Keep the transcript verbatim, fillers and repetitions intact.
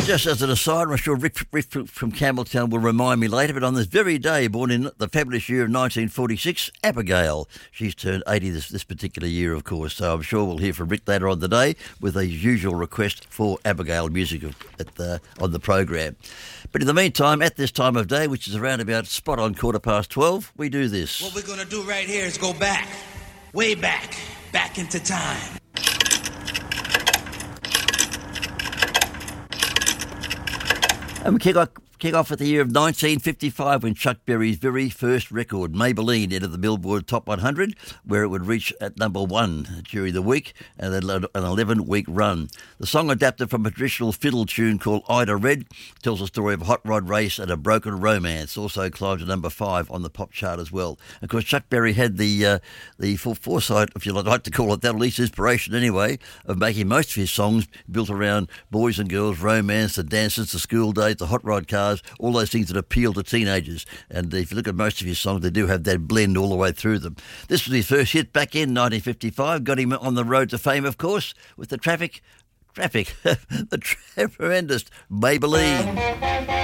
Just as an aside, I'm sure Rick, Rick from Campbelltown will remind me later, but on this very day, born in the fabulous year of nineteen forty-six, Abigail. She's turned eighty this, this particular year, of course, so I'm sure we'll hear from Rick later on today with a usual request for Abigail music at the, on the program. But in the meantime, at this time of day, which is around about spot on quarter past twelve, we do this. What we're going to do right here is go back, way back, back into time. And we kick off, kick off at the year of nineteen fifty-five when Chuck Berry's very first record, Maybelline, entered the Billboard Top one hundred, where it would reach at number one during the week and an eleven-week run. The song, adapted from a traditional fiddle tune called Ida Red, tells a story of a hot rod race and a broken romance. Also climbed to number five on the pop chart as well. Of course, Chuck Berry had the uh, the full foresight, if you like to call it that, at least inspiration anyway, of making most of his songs built around boys and girls, romance, the dances, the school days, the hot rod cars, all those things that appeal to teenagers. And if you look at most of his songs, they do have that blend all the way through them. This was his first hit back in nineteen fifty-five, got him on the road to fame, of course, with the Traffic, Traffic, the tremendous Maybelline.